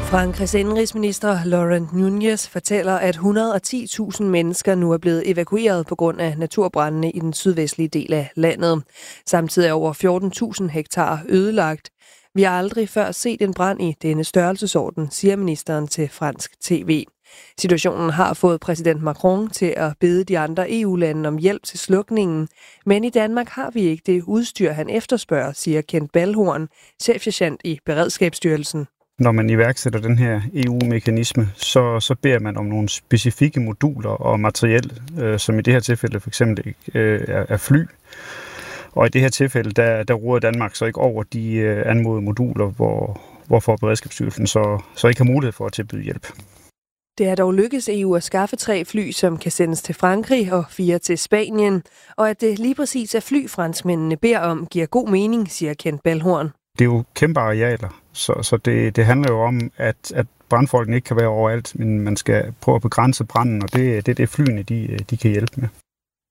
Frankrigs indenrigsminister Laurent Nunez fortæller, at 110.000 mennesker nu er blevet evakueret på grund af naturbrændene i den sydvestlige del af landet. Samtidig er over 14.000 hektar ødelagt. Vi har aldrig før set en brand i denne størrelsesorden, siger ministeren til fransk tv. Situationen har fået præsident Macron til at bede de andre EU-lande om hjælp til slukningen, men i Danmark har vi ikke det udstyr, han efterspørger, siger Kent Balhorn, chefsergent i Beredskabsstyrelsen. Når man iværksætter den her EU-mekanisme, så beder man om nogle specifikke moduler og materiel, som i det her tilfælde for eksempel er fly. Og i det her tilfælde, der råder Danmark så ikke over de anmodede moduler, hvorfor Beredskabsstyrelsen så ikke har mulighed for at tilbyde hjælp. Det er dog lykkedes EU at skaffe 3 fly, som kan sendes til Frankrig og 4 til Spanien. Og at det lige præcis er fly, franskmændene beder om, giver god mening, siger Kent Balhorn. Det er jo kæmpe arealer, så det handler jo om, at brandfolkene ikke kan være overalt, men man skal prøve at begrænse branden, og det er det flyene, de kan hjælpe med.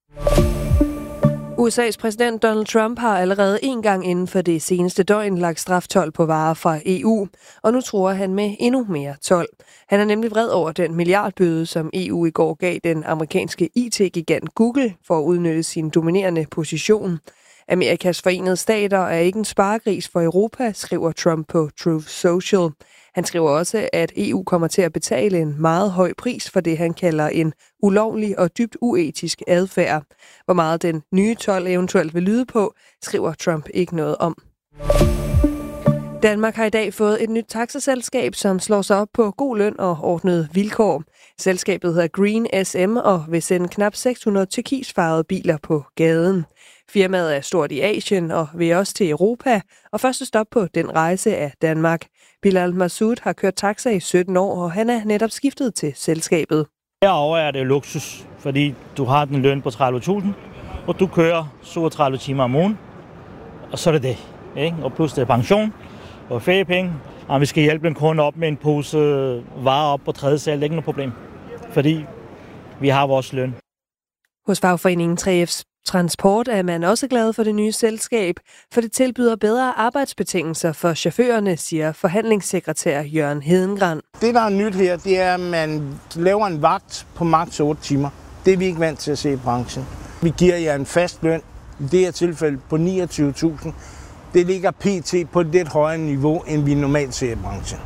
USA's præsident Donald Trump har allerede en gang inden for det seneste døgn lagt straftold på varer fra EU, og nu tror han med endnu mere told. Han er nemlig vred over den milliardbøde, som EU i går gav den amerikanske IT-gigant Google for at udnytte sin dominerende position. Amerikas Forenede Stater er ikke en sparegris for Europa, skriver Trump på Truth Social. Han skriver også, at EU kommer til at betale en meget høj pris for det, han kalder en ulovlig og dybt uetisk adfærd. Hvor meget den nye told eventuelt vil lyde på, skriver Trump ikke noget om. Danmark har i dag fået et nyt taxaselskab, som slår sig op på god løn og ordnede vilkår. Selskabet hedder Green SM og vil sende knap 600 turkisfarvede biler på gaden. Firmaet er stort i Asien og vil også til Europa, og første stop på den rejse er Danmark. Bilal Massoud har kørt taxa i 17 år, og han er netop skiftet til selskabet. Herover er det luksus, fordi du har den løn på 30.000, og du kører 37 timer om ugen, og så er det det. Ikke? Og plus det er pension og feriepenge, og vi skal hjælpe en kunde op med en pose varer op på 3. sal, det er ikke noget problem, fordi vi har vores løn. Hos fagforeningen 3F's Transport er man også glad for det nye selskab, for det tilbyder bedre arbejdsbetingelser for chaufførerne, siger forhandlingssekretær Jørgen Hedengran. Det, der er nyt her, det er, at man laver en vagt på maks 8 timer. Det er vi ikke vant til at se i branchen. Vi giver jer en fast løn, i det her tilfælde på 29.000. Det ligger pt. På et lidt højere niveau, end vi normalt ser i branchen.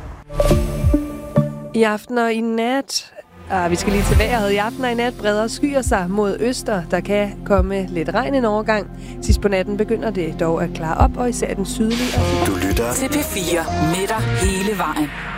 I aften og i nat... Vi skal lige til vejret. I aften og i nat breder skyer sig mod øster. Der kan komme lidt regn en overgang. Sidst på natten begynder det dog at klare op, og især den sydlige. Du lytter til P4 med dig hele vejen.